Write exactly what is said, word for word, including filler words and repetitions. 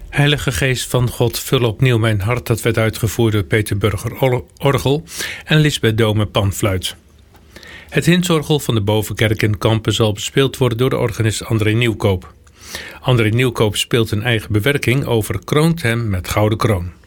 Heilige Geest van God, vul opnieuw mijn hart. Dat werd uitgevoerd door Peter Burger orgel en Lisbeth Dome panfluit. Het Hinszorgel van de Bovenkerk in Kampen zal bespeeld worden door de organist André Nieuwkoop. André Nieuwkoop speelt een eigen bewerking over Kroont hem met gouden kroon.